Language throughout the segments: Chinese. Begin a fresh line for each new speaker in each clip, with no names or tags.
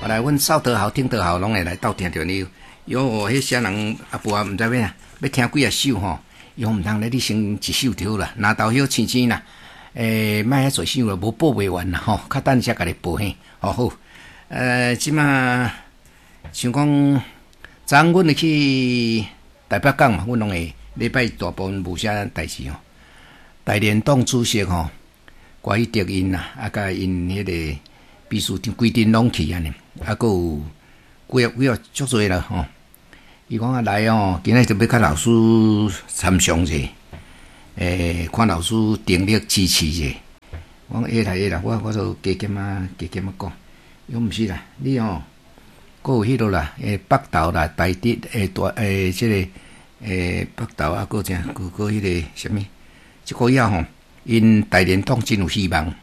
来，阮扫得好，听得好，拢会来斗听着你。有迄些人阿婆毋知咩啊，要听几啊首吼，伊讲毋通咧，你先一首着啦，拿豆叶青青啦，莫遐做首啦，无报袂完啦吼，较等才甲你报嘿，好。即马像讲，昨昏阮去台北港嘛，阮拢会礼拜大部分无啥代志吼。大联党主席吼，关于德因啦，甲因迄个秘书长规定拢去安尼，佫有几啊足侪啦吼。伊讲来哦，今仔就要甲老师参详者，看老师鼎力支持者。我讲会啦，我就加减啊讲。伊讲毋是啦，你哦，佫有迄落啦，北投啦，台铁即个北投啊，佫迄个啥物，即个遐吼，因大联党真有希望。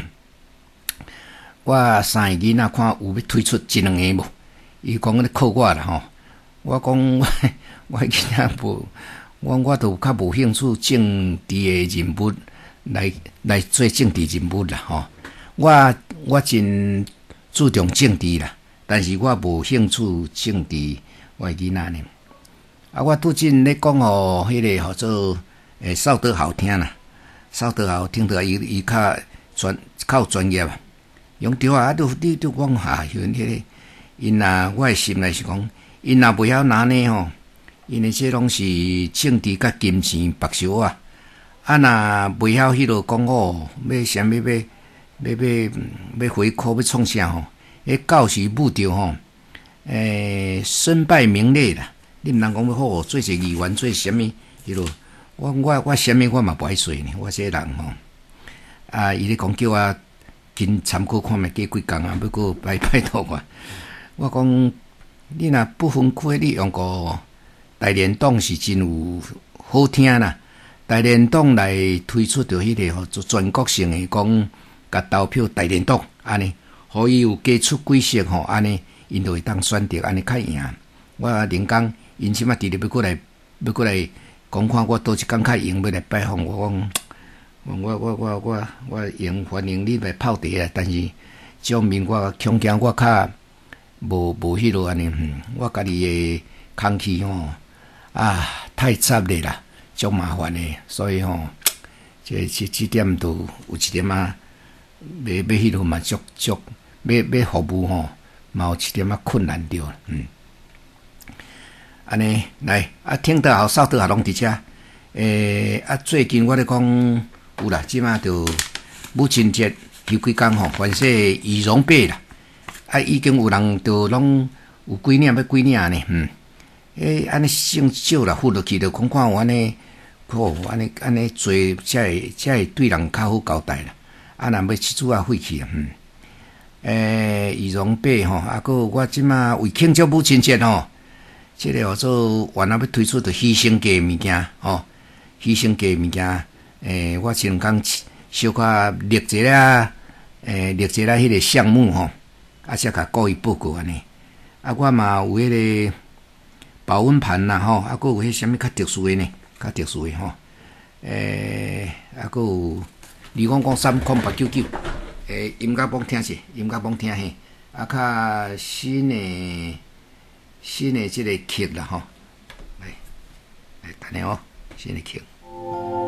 我三个囡仔看有要推出一两个无？伊讲咧靠我啦吼。我讲我囡仔无，我都较无兴趣政治的人物来做政治人物啦吼。我真注重政治啦，但是我无兴趣政治我囡仔呢。我拄阵咧讲吼，迄个号做扫得好听啦，扫得好听得伊较专业啊。用对啊，你都讲下，迄个因啊，我的心内是讲。因若袂晓拿呢吼，因为这拢是政治甲金钱绑手啊。若袂晓迄落讲哦，要啥物要回扣要创啥吼？到时拄着吼，身败名裂啦。你毋通讲要好做一个议员做啥物？迄落我啥物我嘛不爱做呢。我这人吼，伊咧讲叫我紧参考看觅加几工啊，要搁拜托我讲。你若不分开，你用个大联党是真有好听啦。大联党来推出着迄个做全国性的讲，甲投票大联党安尼，互伊有加出几席吼，安尼因就会当选择安尼较赢。我连讲因即马直直要过来讲看我倒一工较赢要来拜访我讲，我赢欢迎你来泡茶啊，但是这方面我恐惊我较。无迄落安尼，我家己的空气吼太杂咧啦，足麻烦诶，所以吼，这点都有一点啊，要迄落嘛足要服务吼，嘛有一点啊困难着，安尼来听得好，扫得好，拢伫遮，最近我咧讲有啦，即马就母亲节头几工吼，凡说羽绒被啦。已经有人就拢有几领要几领呢？安尼算少啦，付落去就看有安尼，安尼做才会对人较好交代啦。若要一次啊废去羽绒被吼，佫我即马为庆祝母亲节吼，即个做原来要推出的牺牲价物件吼，牺牲价物件，我先讲小可列一下迄个项目吼。才甲故意报告安尼，我嘛有迄个保温盘啦吼，佫有迄啥物较特殊的呢？较特殊的吼，佫有20030899，音乐帮听者，音乐帮听嘿，较新的即个曲啦吼，来等下哦，新的曲。